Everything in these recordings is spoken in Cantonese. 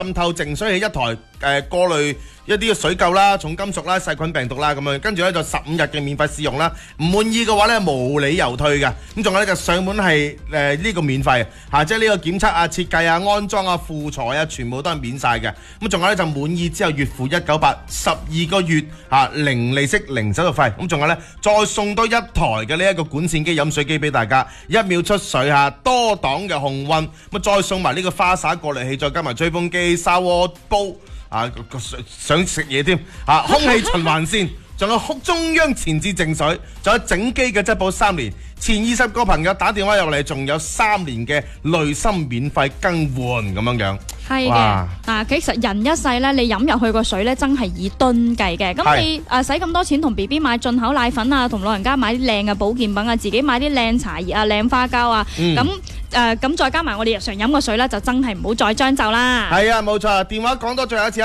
滲透淨水器一台，過濾一啲嘅水垢啦、重金屬啦、細菌病毒啦咁樣，跟住咧就15日嘅免費試用啦。唔滿意嘅話咧，無理由退嘅。咁仲有咧就上門係呢個免費嚇，即係呢個檢測啊、設計啊、安裝啊、輔材啊，全部都係免晒嘅。咁仲有咧就滿意之後月付198，12個月嚇零利息零手續費。咁仲有咧再送多一台嘅呢一個管線機飲水機俾大家，1秒出水嚇，多檔嘅控溫。咁再送埋呢個花灑過濾器，再加埋吹風機、砂鍋煲。想食嘢添空氣循環線，仲有中央前置淨水，仲有整機嘅質保3年，前20個朋友打電話入嚟，仲有3年嘅濾芯免費更換咁樣樣。 係嘅，其實人一世咧，你飲入去個水咧，真係以噸計嘅。咁你使咁多錢同 BB 買進口奶粉啊，同老人家買啲靚嘅保健品啊，自己買啲靚茶葉啊、靚花膠啊，咁再加埋我哋日常飲嘅水咧，就真係唔好再將就啦。係啊，冇錯。電話講多最後一次啊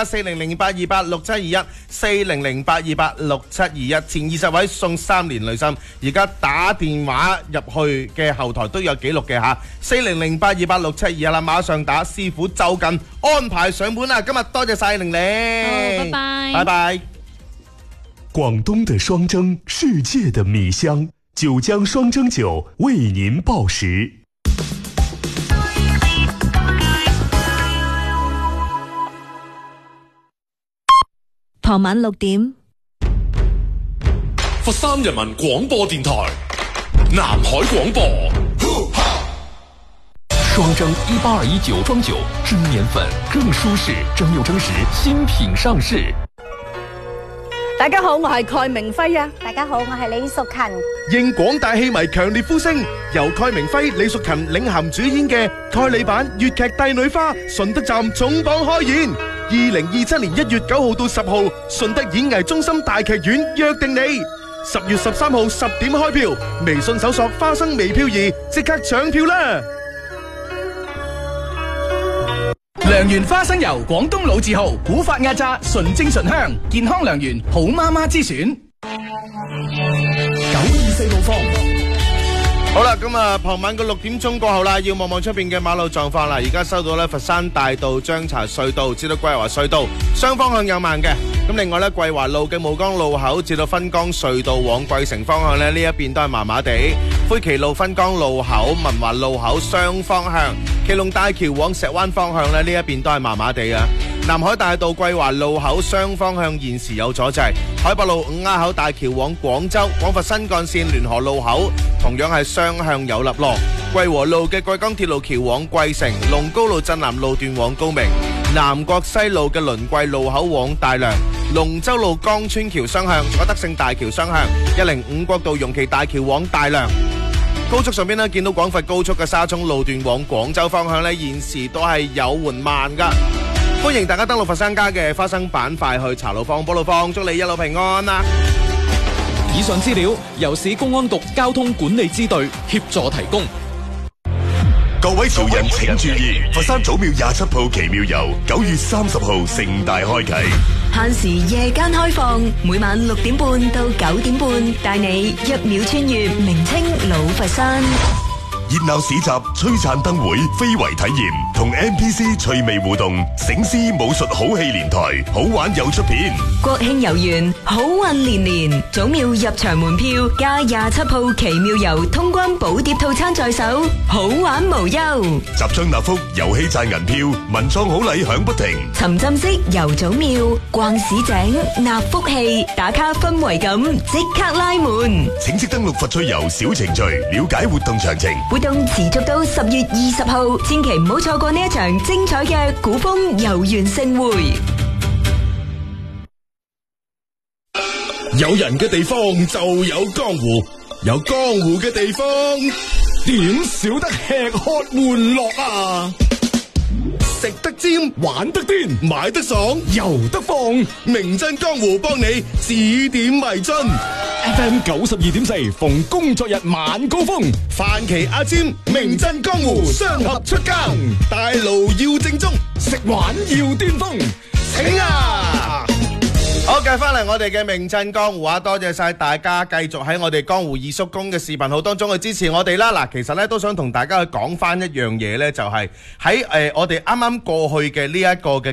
，4008286721，4008286721，前20位送3年濾芯。而家打電話入去嘅後台都有記錄嘅嚇，4008286721啦，馬上打，師傅就近安排上門啦。今日多謝晒玲玲，好，拜拜，拜拜。 廣東的雙蒸，世界的米香，九江雙蒸酒為您報時。 傍晚6點， 佛山人民廣播電台南海廣播。雙蒸1821酒莊酒，蒸年粉更舒適，蒸餾蒸食新品上市。 大家好，我係蓋明輝啊！ 大家好，我係李淑勤。 應廣大戲迷強烈呼聲，由蓋明輝、李淑勤領銜主演嘅蓋里版粵劇《帝女花》順德站重磅開演。2027年1月9號到10號，順德演藝中心大劇院約定你。10月13號10點開票，微信搜索花生微票兒，即刻搶票啦！ 良緣花生油，廣東老字號，古法壓榨，純正醇香，健康良緣，好媽媽之選。924號房。 好啦，咁啊，傍晚嘅6點鐘過後啦，要望望出邊嘅馬路狀況啦。而家收到咧，佛山大道張查隧道至到桂華隧道雙方向有慢嘅。咁另外咧，桂華路嘅武江路口至到分江隧道往桂城方向咧，呢一邊都係麻麻地。灰旗路分江路口、文華路口雙方向，祁龍大橋往石灣方向咧，呢一邊都係麻麻地啊。南海大道桂華路口雙方向現時有阻滯，海北路五丫口大橋往廣州、廣佛新幹線聯河路口同樣係雙向有立落。桂和路嘅桂江鐵路橋往桂城，龍高路鎮南路段往高明，南國西路嘅輪桂路口往大良，龍洲路江村橋雙向，仲有德勝大橋雙向，105國道容旗大橋往大良。高速上邊呢，見到廣佛高速嘅沙涌路段往廣州方向呢，現時都係有緩慢噶。歡迎大家登錄佛山家嘅花生板塊去茶路坊、寶路坊，祝你一路平安啦！ 以上資料由市公安局交通管理支隊協助提供。 各位潮人請注意，佛山祖廟27號奇妙遊9月30號盛大開啟， 限時夜間開放，每晚6點半到9點半，帶你1秒穿越明清老佛山。 熱鬧市集、璀璨燈會、非遺體驗同 NPC 趣味互動，醒獅武術好戲連台，好玩有出片。 國慶遊園，好運連連，祖廟入場門票加27號奇妙遊通關寶碟套餐在手，好玩無憂。 集章納福，遊戲賺銀票，文創好禮響不停。 沉浸式遊祖廟，逛市井，納福氣，打卡氛圍感，即刻拉門。 請即登錄佛趣遊小程序，了解活動詳情。 活動持續到10月20號，千祈唔好錯過呢一場精彩嘅古風遊園盛會。 有人嘅地方就有江湖，有江湖嘅地方點少得吃喝玩樂啊！食得尖，玩得癲，買得爽，遊得放，名震江湖幫你指點迷津。FM 92.4，逢工作日晚高峰，范琪阿尖，名震江湖，雙合出更，大路要正宗，食玩要巔峰，請啊！ 好，繼翻嚟我哋嘅名震江湖啊！多謝晒大家繼續喺我哋江湖二叔公嘅視頻號當中去支持我哋啦。嗱，其實咧都想同大家去講翻一樣嘢咧，就係喺我哋啱啱過去嘅呢一個嘅